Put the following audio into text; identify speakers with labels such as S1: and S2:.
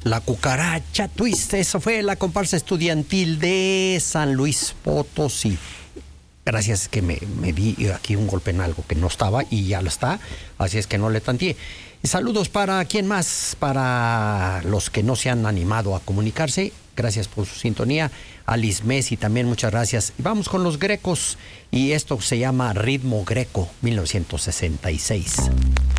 S1: La Cucaracha Twist, eso fue la comparsa estudiantil de San Luis Potosí. Gracias, que me di aquí un golpe en algo que no estaba y ya lo está, así es que no le tanteé. Saludos para quién más, para los que no se han animado a comunicarse. Gracias por su sintonía. Alice Messi también, muchas gracias. Y vamos con los Grecos y esto se llama Ritmo Greco 1966.